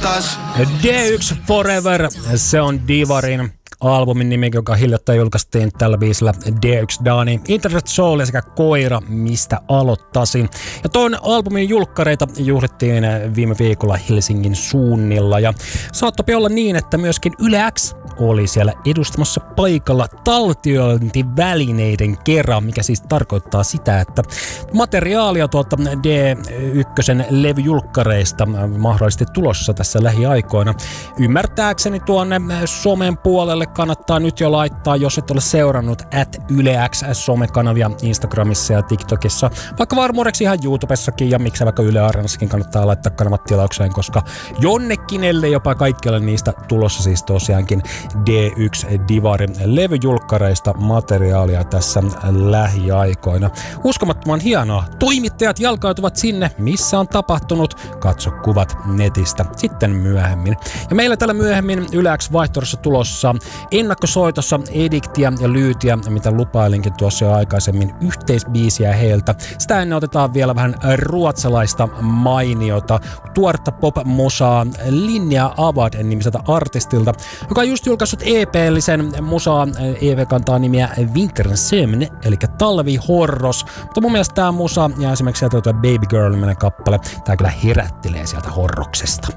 aloittais. D1 Forever, se on Divarin albumin nimi, joka hiljattain julkaistiin tällä biisillä D1 Dani, Internet Soul sekä Koira, mistä aloittasin. Ja tuon albumin julkkareita juhlittiin viime viikolla Helsingin suunnilla ja saattopi olla niin, että myöskin Yle X oli siellä edustamassa paikalla taltiointivälineiden kerran, mikä siis tarkoittaa sitä, että materiaalia tuolta D1 levyjulkkareista mahdollisesti tulossa tässä lähiaikoina. Ymmärtääkseni tuonne somen puolelle kannattaa nyt jo laittaa, jos et ole seurannut @YleX somekanavia Instagramissa ja TikTokissa. Vaikka varmuudeksi ihan YouTubessakin ja miksei vaikka Yle Areenassakin kannattaa laittaa kanavat tilaukseen, koska jonnekin ellei jopa kaikkialle niistä tulossa siis tosiaankin D1 Divarin levyjulkkareista materiaalia tässä lähiaikoina. Uskomattoman hienoa. Toimittajat jalkautuvat sinne, missä on tapahtunut. Katso kuvat netistä sitten myöhemmin. Ja meillä tällä myöhemmin Yle X vaihtoehdossa tulossa ennakkosoitossa Ediktiä ja Lyytiä, mitä lupailinkin tuossa jo aikaisemmin, yhteisbiisiä heiltä. Sitä ennen otetaan vielä vähän ruotsalaista mainiota, tuoretta pop-musaa Linnea Avad nimiseltä artistilta, joka on just julkaissut EP-llisen musaa. EP kantaa nimiä Vintersömn, eli talvihorros. Mutta mun mielestä tää musa ja esimerkiksi sieltä tuo Baby Girl-niminen kappale, tää kyllä herättelee sieltä horroksesta.